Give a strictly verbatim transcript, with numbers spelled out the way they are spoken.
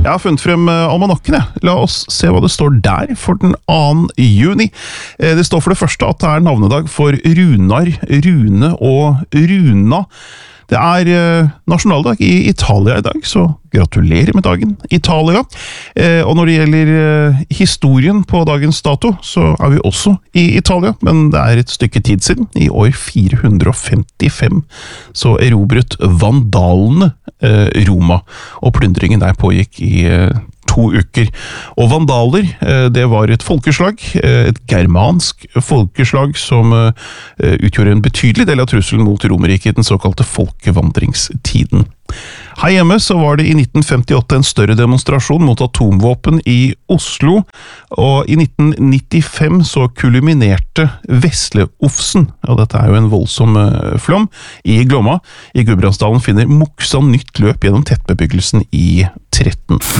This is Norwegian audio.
Jeg har funnet frem almanakken, jeg. La oss se hva det står der for den andre juni. Det står for det første at det er navnedag for Runar, Rune og Runa. Det er nasjonaldag i Italia i dag, så gratulerer med dagen, Italia. Og når det gjelder historien på dagens dato, så er vi også i Italia, men det er et stykke tid siden, i år fire hundre femtifem, så erobret vandalene Roma, og plyndringen der pågikk i to uker. Og vandaler, det var et folkeslag, et germansk folkeslag som utgjorde en betydelig del av trusselen mot Romerriket i den såkalte folkevandringstiden. Her hjemme så var det i nitten femtiåtte en større demonstrasjon mot atomvåpen i Oslo, og i nitten nittifem så kulminerte Vesleofsen, og dette er jo en voldsom flom, i Glomma. I Gudbrandsdalen finner Moksa nytt løp gjennom tettbebyggelsen i tretten